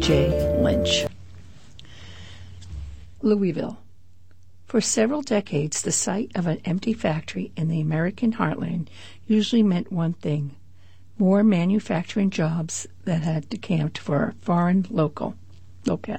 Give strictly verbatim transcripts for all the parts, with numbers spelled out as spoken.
J. Lynch. Louisville. For several decades, the sight of an empty factory in the American heartland usually meant one thing: more manufacturing jobs that had decamped for foreign local locale.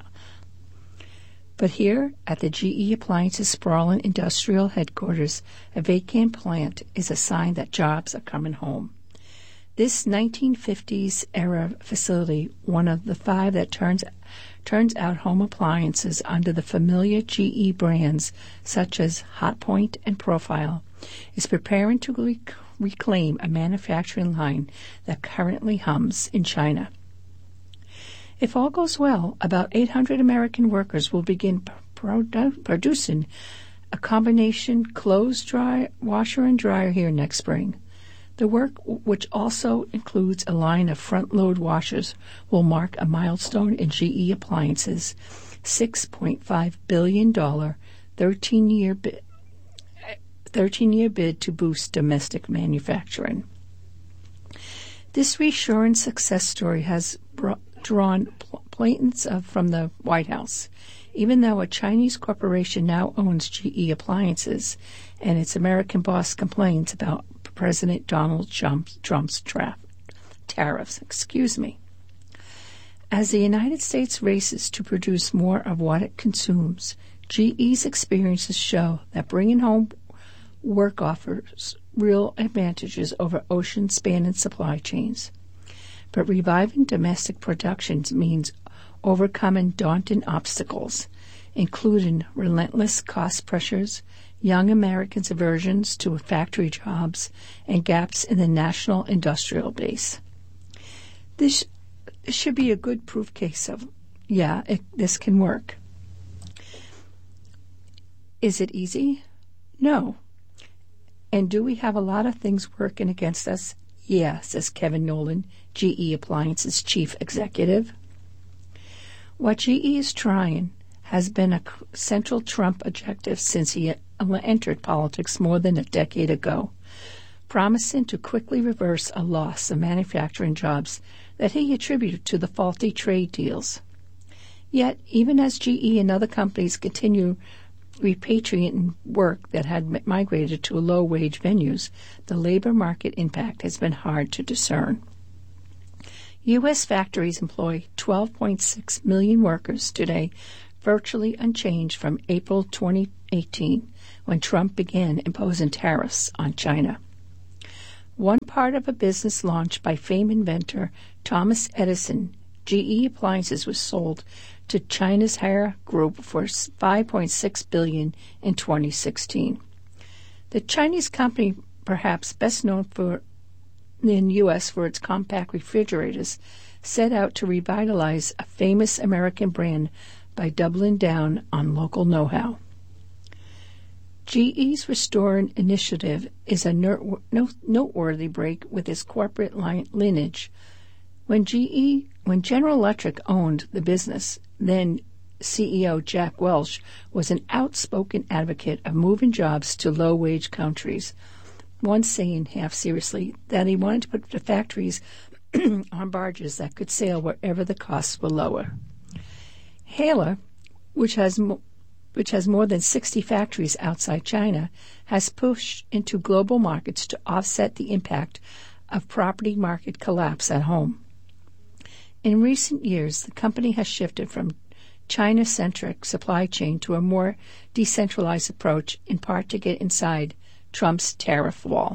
But here, at the G E Appliances sprawling industrial headquarters, a vacant plant is a sign that jobs are coming home. This nineteen fifties-era facility, one of the five that turns turns out home appliances under the familiar G E brands such as Hotpoint and Profile, is preparing to rec- reclaim a manufacturing line that currently hums in China. If all goes well, about eight hundred American workers will begin produ- producing a combination clothes dry, washer and dryer here next spring. The work, which also includes a line of front-load washers, will mark a milestone in G E Appliances' six point five billion dollars thirteen-year bid, thirteen-year bid to boost domestic manufacturing. This reassuring success story has brought drawn plaints of from the White House. Even though a Chinese corporation now owns G E Appliances and its American boss complains about President Donald Trump's, Trump's tra- tariffs. Excuse me. As the United States races to produce more of what it consumes, G E's experiences show that bringing home work offers real advantages over ocean-spanning supply chains. But reviving domestic productions means overcoming daunting obstacles, including relentless cost pressures, young Americans' aversions to factory jobs, and gaps in the national industrial base. This, this should be a good proof case of, yeah, it, this can work. Is it easy? No. And do we have a lot of things working against us? Yeah, says Kevin Nolan, G E Appliances chief executive. What G E is trying has been a central Trump objective since he entered politics more than a decade ago, promising to quickly reverse a loss of manufacturing jobs that he attributed to the faulty trade deals. Yet, even as G E and other companies continue repatriating work that had migrated to low-wage venues, the labor market impact has been hard to discern. U S factories employ twelve point six million workers today, virtually unchanged from April twenty eighteen, when Trump began imposing tariffs on China. One part of a business launched by famed inventor Thomas Edison, G E Appliances was sold to China's Haier Group for five point six billion dollars in twenty sixteen. The Chinese company, perhaps best known for in the U S for its compact refrigerators, set out to revitalize a famous American brand by doubling down on local know-how. G E's Restoring initiative is a noteworthy break with its corporate lineage. When G E, when General Electric owned the business, then C E O Jack Welch was an outspoken advocate of moving jobs to low-wage countries, once saying, half seriously, that he wanted to put the factories on barges that could sail wherever the costs were lower. Haier, which has mo- which has more than sixty factories outside China, has pushed into global markets to offset the impact of property market collapse at home. In recent years, the company has shifted from China-centric supply chain to a more decentralized approach, in part to get inside Trump's tariff wall.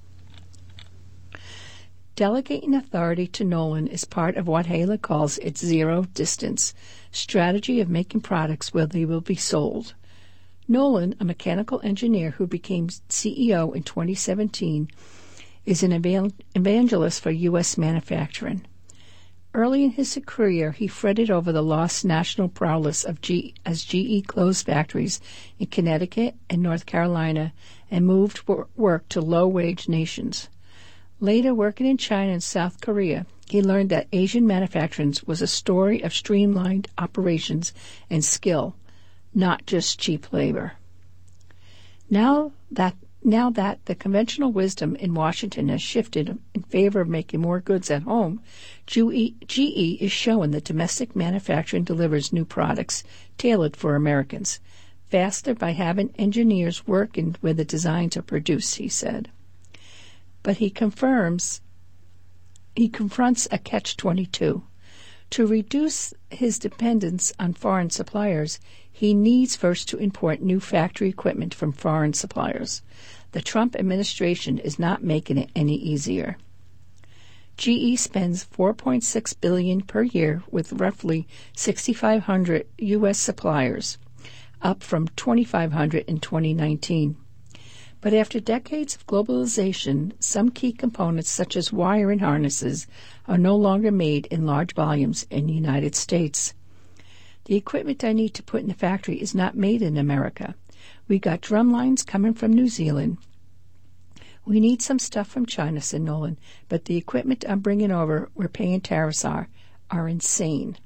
Delegating authority to Nolan is part of what Haier calls its zero-distance strategy of making products where they will be sold. Nolan, a mechanical engineer who became C E O in twenty seventeen, is an evangelist for U S manufacturing. Early in his career, he fretted over the lost national prowess of G as G E closed factories in Connecticut and North Carolina and moved work to low-wage nations. Later, working in China and South Korea, he learned that Asian manufacturing was a story of streamlined operations and skill, not just cheap labor. Now that Now that the conventional wisdom in Washington has shifted in favor of making more goods at home, G E is showing that domestic manufacturing delivers new products tailored for Americans faster by having engineers working where the designs are produced, he said. But he confirms he confronts a catch twenty-two. To reduce his dependence on foreign suppliers, he needs first to import new factory equipment from foreign suppliers. The Trump administration is not making it any easier. G E spends four point six billion dollars per year with roughly six thousand five hundred U S suppliers, up from two thousand five hundred in twenty nineteen. But after decades of globalization, some key components such as wire and harnesses are no longer made in large volumes in the United States. The equipment I need to put in the factory is not made in America. We got drum lines coming from New Zealand. We need some stuff from China, said Nolan, but the equipment I'm bringing over where paying tariffs are, are insane.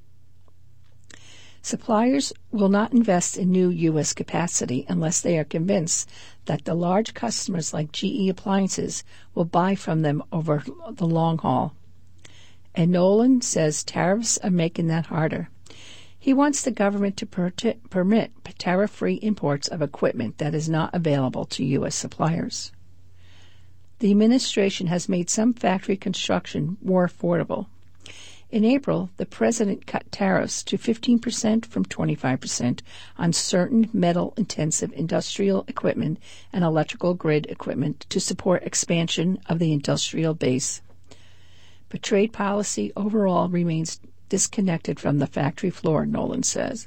Suppliers will not invest in new U S capacity unless they are convinced that the large customers like G E Appliances will buy from them over the long haul. And Nolan says tariffs are making that harder. He wants the government to per- permit tariff-free imports of equipment that is not available to U S suppliers. The administration has made some factory construction more affordable. In April, the president cut tariffs to fifteen percent from twenty-five percent on certain metal-intensive industrial equipment and electrical grid equipment to support expansion of the industrial base. But trade policy overall remains disconnected from the factory floor, Nolan says.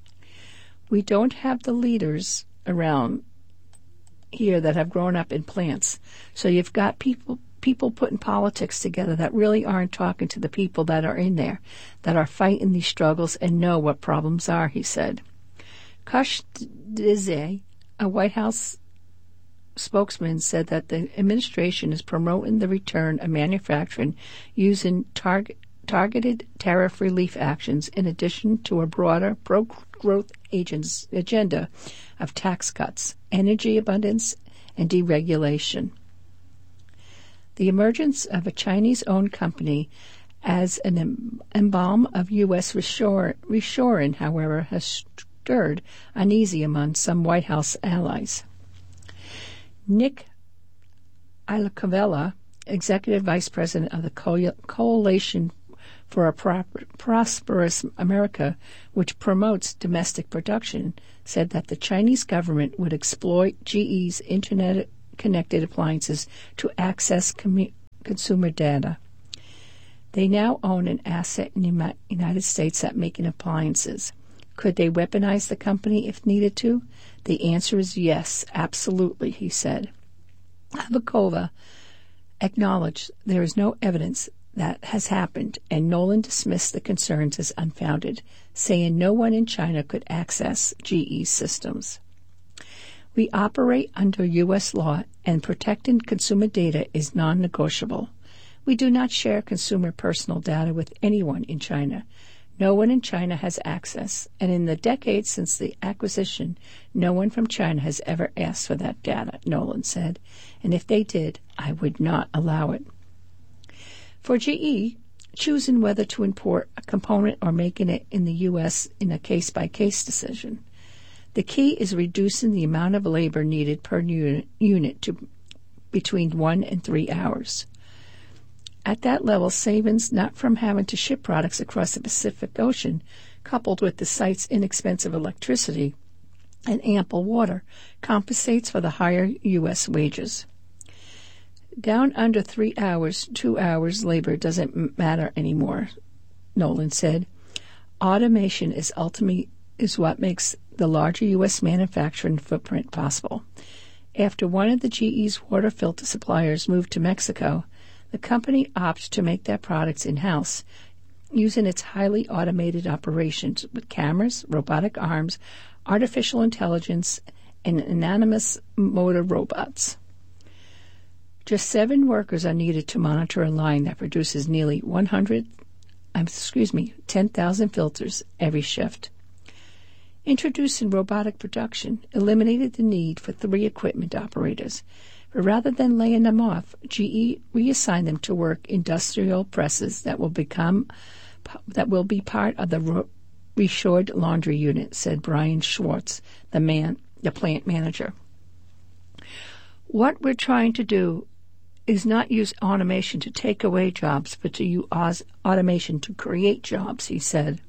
We don't have the leaders around here that have grown up in plants, so you've got people people putting politics together that really aren't talking to the people that are in there, that are fighting these struggles and know what problems are, he said. Kush Dizay, a White House spokesman, said that the administration is promoting the return of manufacturing using target, targeted tariff relief actions in addition to a broader pro-growth agents agenda of tax cuts, energy abundance, and deregulation. The emergence of a Chinese-owned company as an emblem of U S reshore, reshoring, however, has stirred uneasy among some White House allies. Nick Iacovella, executive vice president of the Co- Coalition for a Pro- Prosperous America, which promotes domestic production, said that the Chinese government would exploit G E's Internet connected appliances to access commu- consumer data. They now own an asset in the United States at making appliances. Could they weaponize the company if needed to? The answer is yes, absolutely, he said. Avakova acknowledged there is no evidence that has happened, and Nolan dismissed the concerns as unfounded, saying no one in China could access G E's systems. We operate under U S law, and protecting consumer data is non-negotiable. We do not share consumer personal data with anyone in China. No one in China has access, and in the decades since the acquisition, no one from China has ever asked for that data, Nolan said, and if they did, I would not allow it. For G E, choosing whether to import a component or making it in the U S in a case-by-case decision. The key is reducing the amount of labor needed per unit to between one and three hours. At that level, savings not from having to ship products across the Pacific Ocean, coupled with the site's inexpensive electricity and ample water, compensates for the higher U S wages. Down under three hours, two hours labor doesn't matter anymore, Nolan said. Automation is ultimately is what makes the larger U S manufacturing footprint possible. After one of the G E's water filter suppliers moved to Mexico, the company opted to make their products in-house, using its highly automated operations with cameras, robotic arms, artificial intelligence, and autonomous motor robots. Just seven workers are needed to monitor a line that produces nearly one hundred, excuse me, ten thousand filters every shift. introducing robotic production eliminated the need for three equipment operators. But rather than laying them off, G E reassigned them to work industrial presses that will become that will be part of the reshored laundry unit, said Brian Schwartz, the man, the plant manager. What we're trying to do is not use automation to take away jobs, but to use automation to create jobs, he said.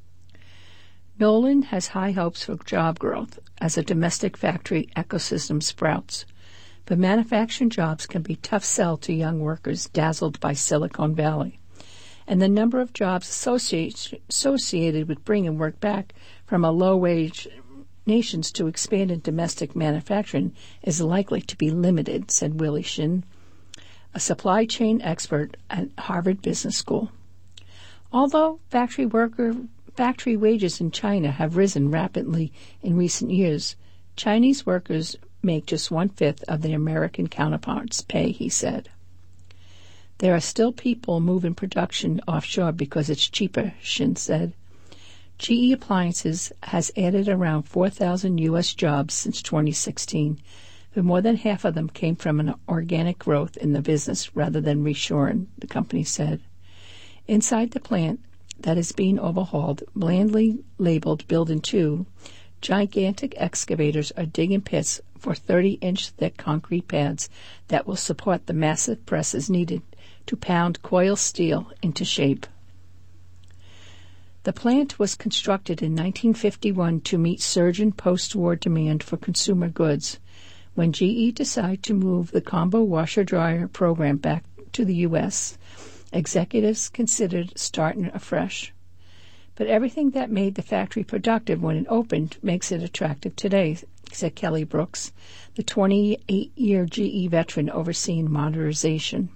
Nolan has high hopes for job growth as a domestic factory ecosystem sprouts, but manufacturing jobs can be tough sell to young workers dazzled by Silicon Valley, and the number of jobs associated, associated with bringing work back from a low-wage nations to expand in domestic manufacturing is likely to be limited, said Willie Shin, a supply chain expert at Harvard Business School. Although factory worker factory wages in China have risen rapidly in recent years, Chinese workers make just one-fifth of their American counterparts' pay, he said. There are still people moving production offshore because it's cheaper, Shin said. G E Appliances has added around four thousand U S jobs since twenty sixteen, but more than half of them came from an organic growth in the business rather than reshoring, the company said. Inside the plant that is being overhauled, blandly labeled Building two, gigantic excavators are digging pits for thirty-inch thick concrete pads that will support the massive presses needed to pound coil steel into shape. The plant was constructed in nineteen fifty-one to meet surging post-war demand for consumer goods. When G E decided to move the combo washer-dryer program back to the U S, executives considered starting afresh. But everything that made the factory productive when it opened makes it attractive today, said Kelly Brooks, the twenty-eight-year G E veteran overseeing modernization.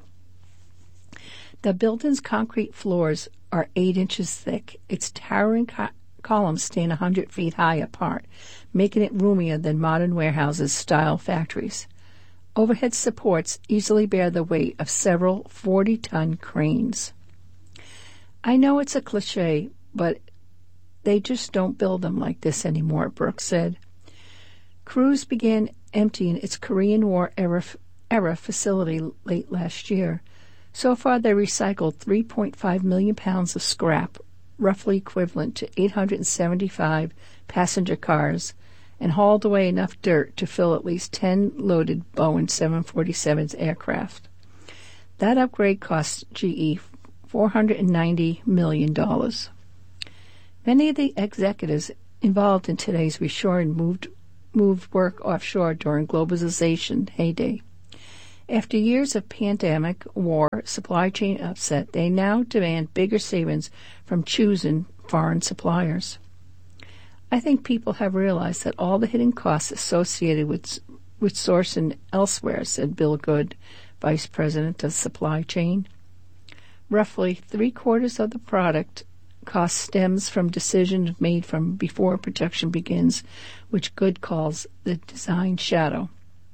The building's concrete floors are eight inches thick. Its towering co- columns stand one hundred feet high apart, making it roomier than modern warehouses-style factories. Overhead supports easily bear the weight of several forty-ton cranes. I know it's a cliche, but they just don't build them like this anymore, Brooks said. Crews began emptying its Korean War era, era facility late last year. So far, they recycled three point five million pounds of scrap, roughly equivalent to eight hundred seventy-five passenger cars, and hauled away enough dirt to fill at least ten loaded Boeing seven forty-sevens aircraft. That upgrade cost G E four hundred ninety million dollars. Many of the executives involved in today's reshoring moved, moved work offshore during globalization heyday. After years of pandemic, war, supply chain upset, they now demand bigger savings from choosing foreign suppliers. I think people have realized that all the hidden costs associated with, with sourcing elsewhere, said Bill Good, Vice President of Supply Chain. Roughly three-quarters of the product cost stems from decisions made from before production begins, which Good calls the design shadow.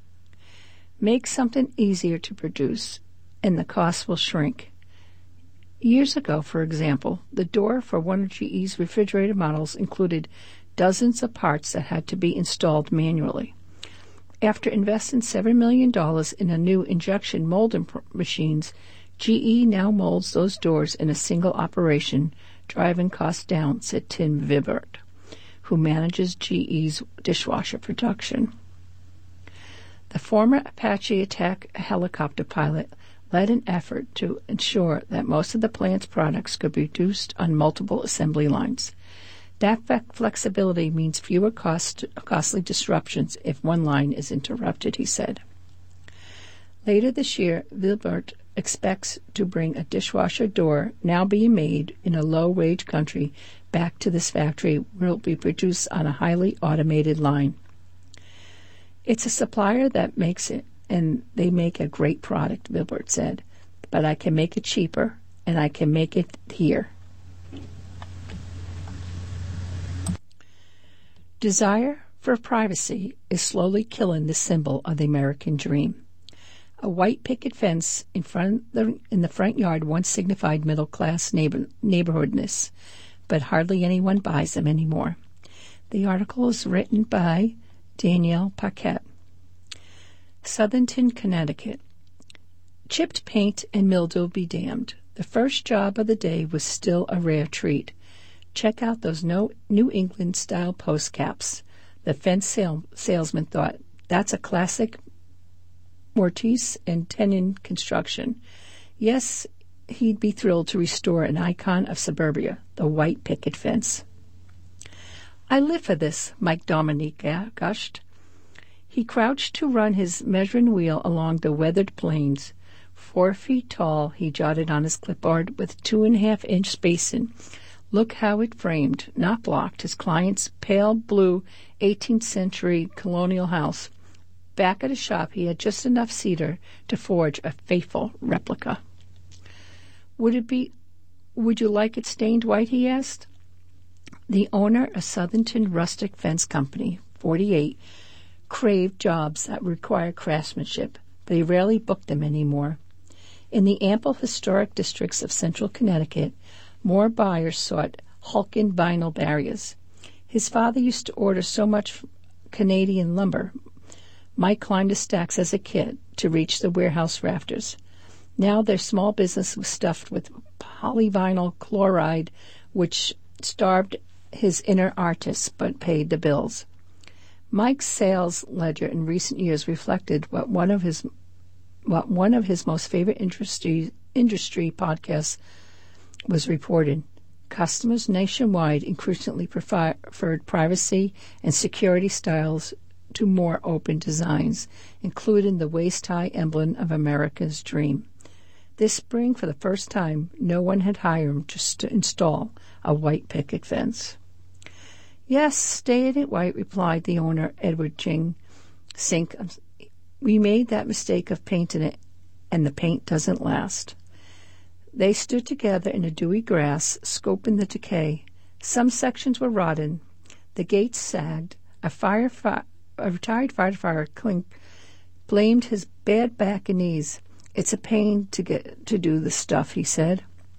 Make something easier to produce, and the cost will shrink. Years ago, for example, the door for one of G E's refrigerator models included dozens of parts that had to be installed manually. After investing seven million dollars in a new injection molding pr- machines, G E now molds those doors in a single operation, driving costs down, said Tim Vibert, who manages G E's dishwasher production. The former Apache attack helicopter pilot led an effort to ensure that most of the plant's products could be produced on multiple assembly lines. That flexibility means fewer cost, costly disruptions if one line is interrupted, he said. Later this year, Vilbert expects to bring a dishwasher door now being made in a low-wage country back to this factory where it will be produced on a highly automated line. It's a supplier that makes it, and they make a great product, Vilbert said, but I can make it cheaper, and I can make it here. Desire for privacy is slowly killing the symbol of the American dream. A white picket fence in front the, in the front yard once signified middle-class neighbor, neighborhoodness, but hardly anyone buys them anymore. The article is written by Danielle Paquette. Southington, Connecticut. Chipped paint and mildew be damned. The first job of the day was still a rare treat. Check out those no, New England-style post caps. The fence sale, salesman thought, that's a classic mortise and tenon construction. Yes, he'd be thrilled to restore an icon of suburbia, the white picket fence. I live for this, Mike Dominique gushed. He crouched to run his measuring wheel along the weathered plains. Four feet tall, he jotted on his clipboard with two-and-a-half-inch spacing. Look how it framed, not blocked, his client's pale blue eighteenth century colonial house. Back at his shop, he had just enough cedar to forge a faithful replica. Would it be, would you like it stained white, he asked. The owner of Southington Rustic Fence Company, forty-eight, craved jobs that require craftsmanship, but he rarely booked them anymore. In the ample historic districts of central Connecticut, more buyers sought hulking vinyl barriers. His father used to order so much Canadian lumber. Mike climbed the stacks as a kid to reach the warehouse rafters. Now their small business was stuffed with polyvinyl chloride, which starved his inner artists but paid the bills. Mike's sales ledger in recent years reflected what one of his what one of his most favorite industry industry podcasts was reported. Customers nationwide increasingly preferred privacy and security styles to more open designs, including the waist-high emblem of America's dream. This spring, for the first time, no one had hired him to st- install a white picket fence. Yes, stay in it white, replied the owner, Edward Ching. Sink. We made that mistake of painting it, and the paint doesn't last. They stood together in the dewy grass, scoping the decay. Some sections were rotten. The gates sagged. A, fire fi- a retired firefighter Clink blamed his bad back and knees. It's a pain to get to do the stuff, he said.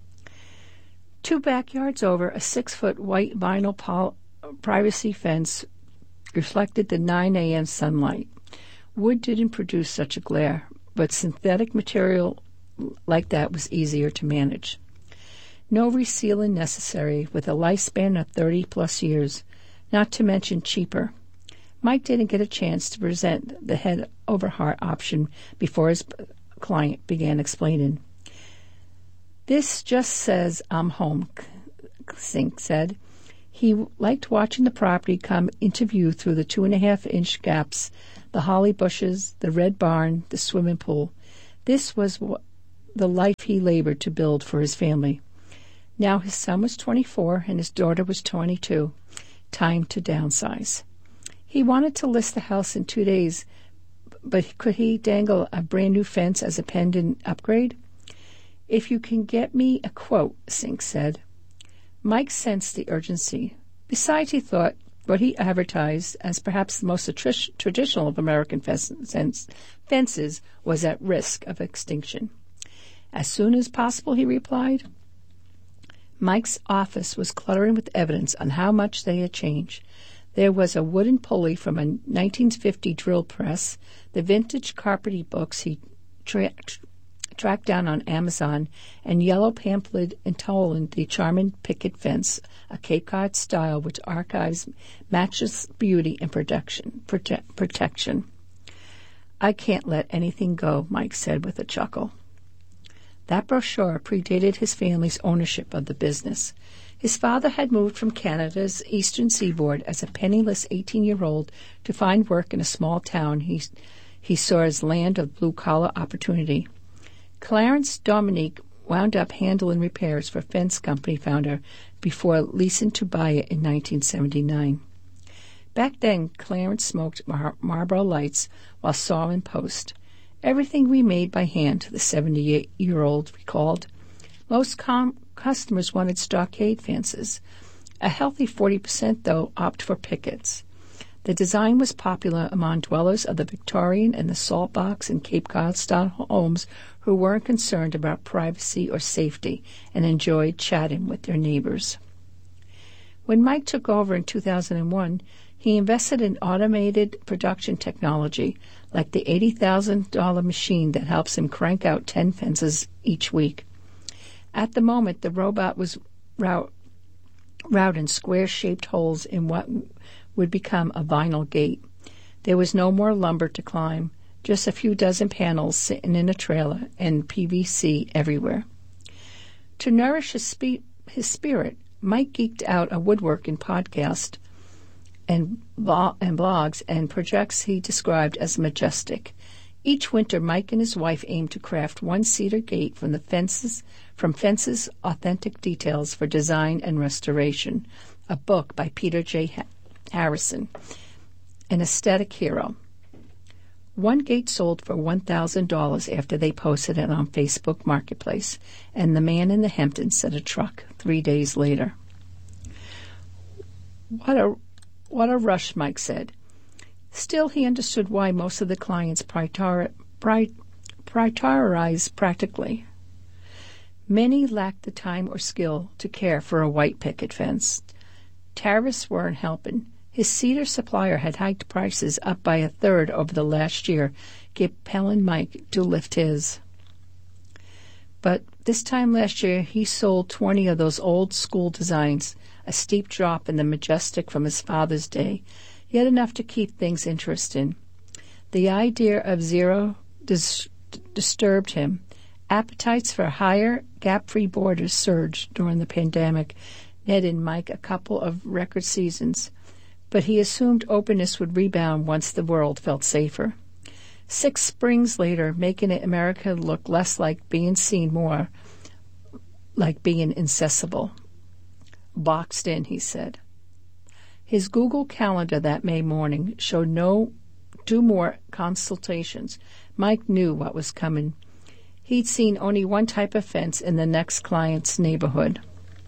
Two backyards over, a six-foot white vinyl pol- privacy fence reflected the nine a.m. sunlight. Wood didn't produce such a glare, but synthetic material like that was easier to manage. No resealing necessary, with a lifespan of thirty-plus years, not to mention cheaper. Mike didn't get a chance to present the head-over-heart option before his client began explaining. This just says I'm home, Sink said. He liked watching the property come into view through the two-and-a-half-inch gaps, the holly bushes, the red barn, the swimming pool. This was wh- the life he labored to build for his family. Now his son was twenty-four and his daughter was twenty-two. Time to downsize. He wanted to list the house in two days, but could he dangle a brand-new fence as a pending upgrade? If you can get me a quote, Sink said. Mike sensed the urgency. Besides, he thought, what he advertised as perhaps the most atri- traditional of American fences was at risk of extinction. As soon as possible, he replied. Mike's office was cluttering with evidence on how much they had changed. There was a wooden pulley from a nineteen fifty drill press, the vintage carpety books he tra- tracked down on Amazon, and yellow pamphlet entitling The Charming Picket Fence, a Cape Cod style which archives matchless beauty and protection. Prote- protection. I can't let anything go, Mike said with a chuckle. That brochure predated his family's ownership of the business. His father had moved from Canada's eastern seaboard as a penniless eighteen-year-old to find work in a small town he, he saw as land of blue-collar opportunity. Clarence Dominique wound up handling repairs for fence company founder before leasing to buy it in nineteen seventy-nine. Back then, Clarence smoked Mar- Marlboro Lights while sawing post. Everything we made by hand, the seventy-eight-year-old recalled. Most com- customers wanted stockade fences. A healthy forty percent, though, opted for pickets. The design was popular among dwellers of the Victorian and the Saltbox and Cape Cod-style homes who weren't concerned about privacy or safety and enjoyed chatting with their neighbors. When Mike took over in two thousand one, he invested in automated production technology, like the eighty thousand dollars machine that helps him crank out ten fences each week. At the moment, the robot was route, routing square-shaped holes in what would become a vinyl gate. There was no more lumber to climb, just a few dozen panels sitting in a trailer and P V C everywhere. To nourish his, spe- his spirit, Mike geeked out a woodworking podcast and, vo- and blogs and projects he described as majestic. Each winter, Mike and his wife aimed to craft one cedar gate from the fences, from fences' authentic details for design and restoration, a book by Peter J. Harrison, an aesthetic hero. One gate sold for one thousand dollars after they posted it on Facebook Marketplace, and the man in the Hamptons set a truck three days later. What a, what a rush, Mike said. Still, he understood why most of the clients prior, pri, prioritize practically. Many lacked the time or skill to care for a white picket fence. Tariffs weren't helping. His cedar supplier had hiked prices up by a third over the last year, compelling Mike to lift his. But this time last year, he sold twenty of those old-school designs, a steep drop in the majestic from his father's day, yet enough to keep things interesting. The idea of zero dis- disturbed him. Appetites for higher, gap-free borders surged during the pandemic, netting Mike a couple of record seasons. But he assumed openness would rebound once the world felt safer. Six springs later, making it America look less like being seen, more like being inaccessible. Boxed in, he said. His Google Calendar that May morning showed no two more consultations. Mike knew what was coming. He'd seen only one type of fence in the next client's neighborhood.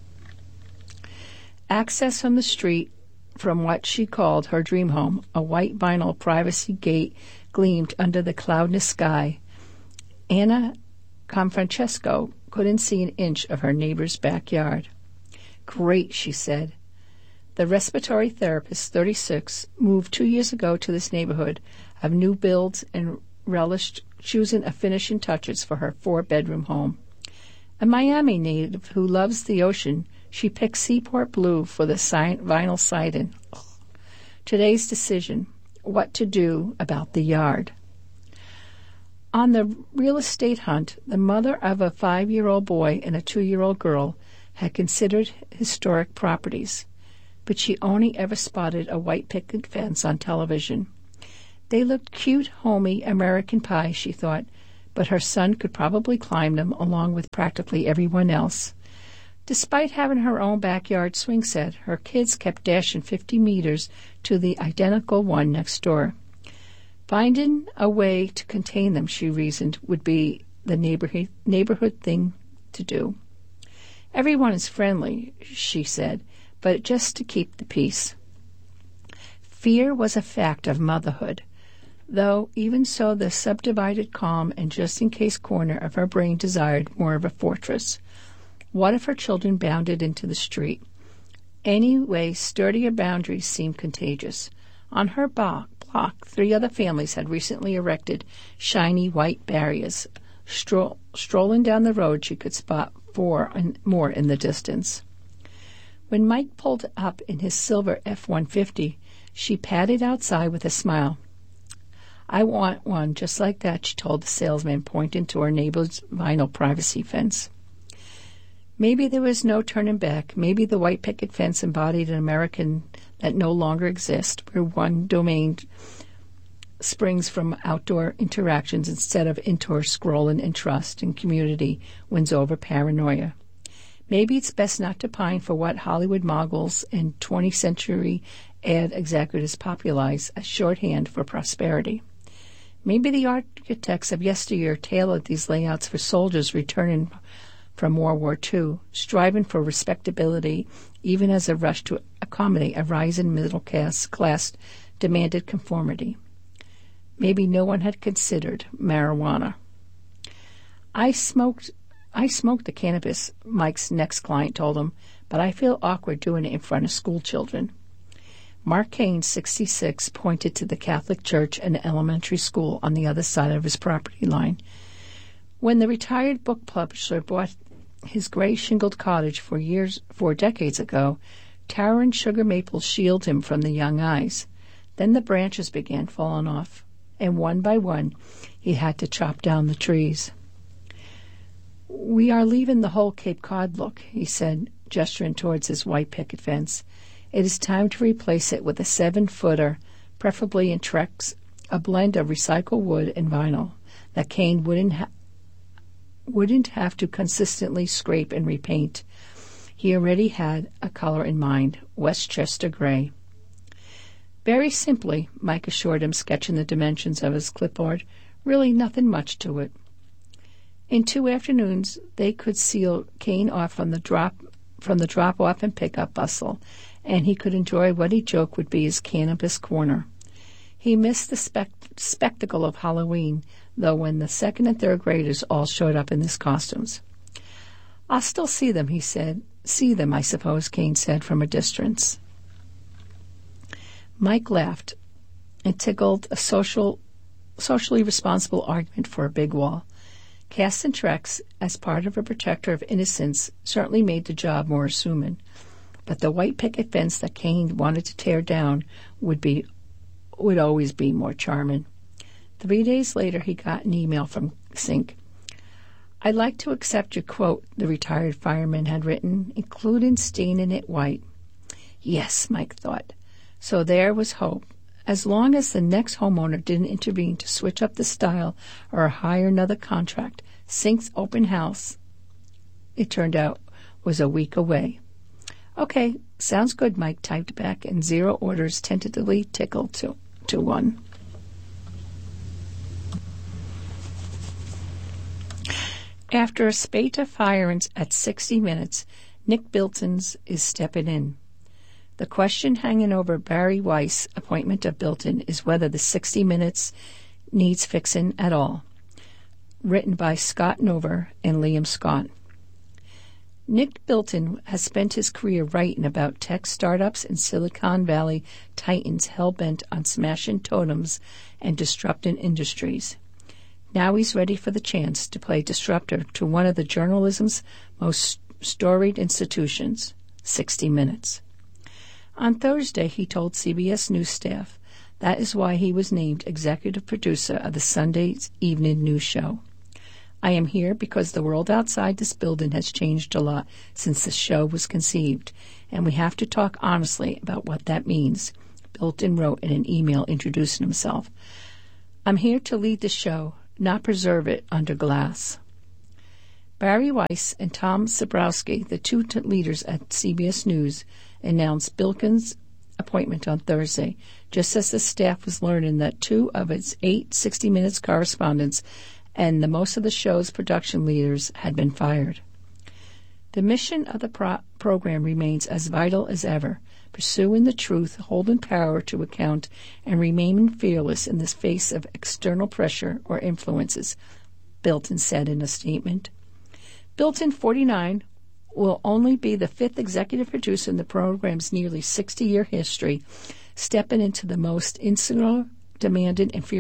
Access from the street from what she called her dream home, a white vinyl privacy gate gleamed under the cloudless sky. Anna Confrancesco couldn't see an inch of her neighbor's backyard. Great, she said. The respiratory therapist, thirty-six, moved two years ago to this neighborhood of new builds and relished choosing a finishing touches for her four-bedroom home. A Miami native who loves the ocean, she picked Seaport Blue for the si- vinyl siding. Ugh. Today's decision, what to do about the yard. On the real estate hunt, the mother of a five-year-old boy and a two-year-old girl had considered historic properties, but she only ever spotted a white picket fence on television. They looked cute, homey American pie, she thought, but her son could probably climb them along with practically everyone else. Despite having her own backyard swing set, her kids kept dashing fifty meters to the identical one next door. Finding a way to contain them, she reasoned, would be the neighborhood, neighborhood thing to do. Everyone is friendly, she said, but just to keep the peace. Fear was a fact of motherhood, though even so the subdivided calm and just-in-case corner of her brain desired more of a fortress. What if her children bounded into the street? Anyway, sturdier boundaries seemed contagious. On her block, block three other families had recently erected shiny white barriers. Stroll, strolling down the road, she could spot four and more in the distance. When Mike pulled up in his silver F one fifty, she padded outside with a smile. I want one just like that, she told the salesman, pointing to her neighbor's vinyl privacy fence. Maybe there was no turning back. Maybe the white picket fence embodied an American that no longer exists, where one domain springs from outdoor interactions instead of indoor scrolling, and trust and community wins over paranoia. Maybe it's best not to pine for what Hollywood moguls and twentieth century ad executives popularize as shorthand for prosperity. Maybe the architects of yesteryear tailored these layouts for soldiers returning from World War Two, striving for respectability even as a rush to accommodate a rising middle class, class demanded conformity. Maybe no one had considered marijuana. I smoked I smoked the cannabis, Mike's next client told him, but I feel awkward doing it in front of school children. Mark Kane, sixty-six, pointed to the Catholic church and elementary school on the other side of his property line. When the retired book publisher bought his gray shingled cottage four years, four decades ago, towering sugar maples shield him from the young eyes. Then the branches began falling off, and one by one he had to chop down the trees. "We are leaving the whole Cape Cod look," he said, gesturing towards his white picket fence. "It is time to replace it with a seven-footer, preferably in Trex, a blend of recycled wood and vinyl that Kane wouldn't ha- wouldn't have to consistently scrape and repaint. He already had a color in mind, Westchester gray." "Very simply," Mike assured him, sketching the dimensions of his clipboard. "Really nothing much to it." In two afternoons, they could seal Kane off from the drop from the drop-off and pick-up bustle, and he could enjoy what he joked would be his cannabis corner. He missed the spect- spectacle of Halloween, though, when the second and third graders all showed up in these costumes. "I'll still see them," he said. "See them, I suppose," Kane said from a distance. Mike laughed and tickled a social, socially responsible argument for a big wall. Casting Trex as part of a protector of innocence certainly made the job more assuming, but the white picket fence that Kane wanted to tear down would be would always be more charming. Three days later, he got an email from Sink. "I'd like to accept your quote," the retired fireman had written, including staining it white. Yes, Mike thought. So there was hope. As long as the next homeowner didn't intervene to switch up the style or hire another contract, Sink's open house, it turned out, was a week away. "Okay, sounds good," Mike typed back, and zero orders tentatively tickled to, to one. After a spate of firings at sixty minutes, Nick Bilton's is stepping in. The question hanging over Barry Weiss' appointment of Bilton is whether the sixty minutes needs fixing at all. Written by Scott Nover and Liam Scott. Nick Bilton has spent his career writing about tech startups and Silicon Valley titans hell-bent on smashing totems and disrupting industries. Now he's ready for the chance to play disruptor to one of the journalism's most storied institutions, sixty minutes. On Thursday, he told C B S News staff that is why he was named executive producer of the Sunday's evening news show. "I am here because the world outside this building has changed a lot since the show was conceived, and we have to talk honestly about what that means," Bilton wrote in an email introducing himself. "I'm here to lead the show, not preserve it under glass." Barry Weiss and Tom Zebrowski, the two t- leaders at C B S News, announced Bilton's appointment on Thursday, just as the staff was learning that two of its eight sixty minutes correspondents and the most of the show's production leaders had been fired. The mission of the pro- program remains as vital as ever, pursuing the truth, holding power to account, and remaining fearless in the face of external pressure or influences, Bilton said in a statement. Bilton, forty-nine, will only be the fifth executive producer in the program's nearly sixty-year history, stepping into the most insular, demanding, and fierce